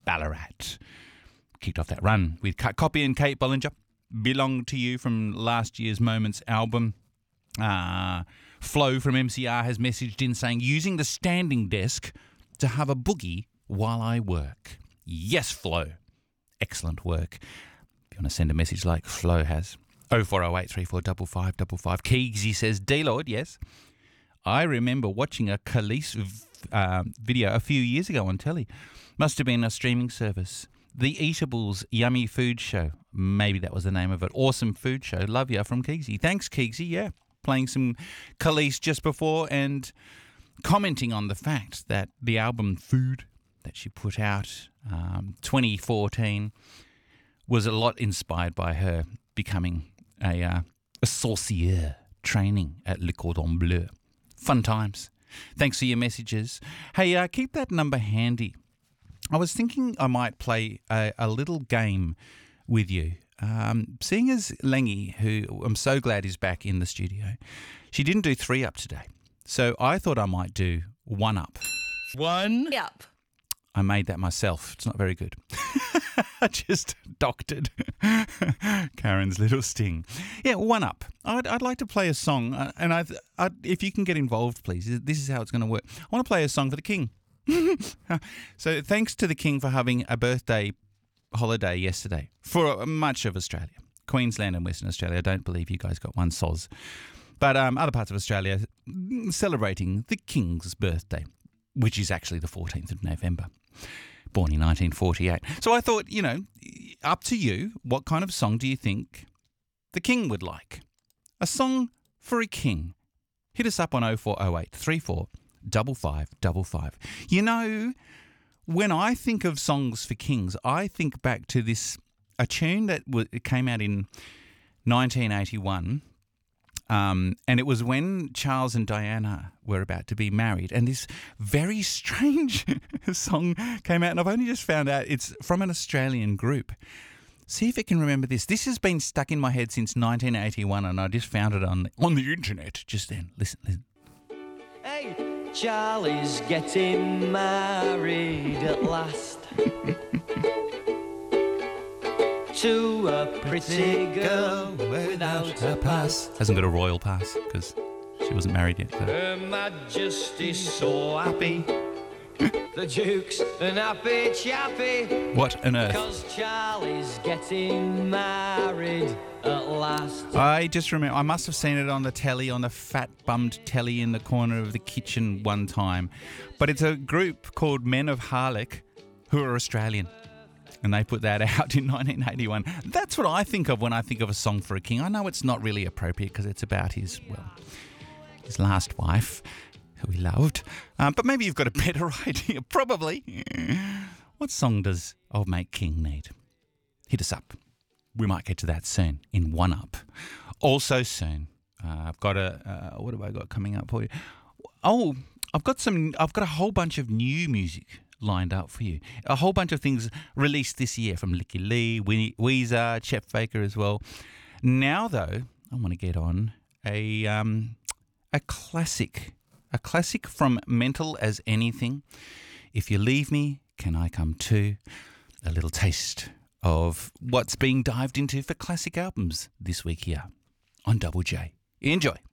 Ballarat. Kicked off that run with Copy and Kate Bollinger, Belong to You from last year's Moments album. Flo from MCR has messaged in saying, using the standing desk to have a boogie while I work. Yes, Flo. Excellent work. If you want to send a message like Flo has, 0408 345555. Keegsy says, D-Lord, yes. I remember watching a Khalees video a few years ago on telly. Must have been a streaming service. The Eatables Yummy Food Show. Maybe that was the name of it. Awesome food show. Love ya from Keegsy. Thanks, Keegsy. Yeah, playing some Khalees just before and commenting on the fact that the album Food that she put out 2014 was a lot inspired by her becoming a saucier training at Le Cordon Bleu. Fun times. Thanks for your messages. Hey, keep that number handy. I was thinking I might play a little game with you. Seeing as Lengy, who I'm so glad is back in the studio, she didn't do 3 Up today. So I thought I might do 1 Up. 1 Up. I made that myself. It's not very good. I just doctored Karen's little sting. Yeah, 1 Up. I'd like to play a song, and if you can get involved, please. This is how it's going to work. I want to play a song for the King. So thanks to the King for having a birthday holiday yesterday for much of Australia. Queensland and Western Australia. I don't believe you guys got one soz. But other parts of Australia celebrating the King's birthday, which is actually the 14th of November. Born in 1948. So I thought, up to you, what kind of song do you think the King would like? A song for a king. Hit us up on 0408 34 5555. When I think of songs for kings, I think back to a tune that came out in 1981. And it was when Charles and Diana were about to be married. And this very strange song came out. And I've only just found out it's from an Australian group. See if you can remember this. This has been stuck in my head since 1981. And I just found it on the internet just then. Listen. Hey, Charlie's getting married at last. To a pretty girl without a pass. Hasn't got a royal pass because she wasn't married yet. So. Her Majesty's so happy. The Duke's an happy chappy. What on earth? Because Charlie's getting married at last. I just remember, I must have seen it on the telly, on the fat-bummed telly in the corner of the kitchen one time. But it's a group called Men of Harlech who are Australian. And they put that out in 1981. That's what I think of when I think of a song for a king. I know it's not really appropriate because it's about his last wife, who he loved. But maybe you've got a better idea. Probably. What song does Old Mate King need? Hit us up. We might get to that soon in 1 Up. Also soon, I've got what have I got coming up for you? Oh, I've got a whole bunch of new music lined up for you. A whole bunch of things released this year from Licky Lee, Weezer, Chet Faker as well. Now, though, I want to get on a classic from Mental as Anything. If You Leave Me, Can I Come Too? A little taste of what's being dived into for classic albums this week here on Double J. Enjoy.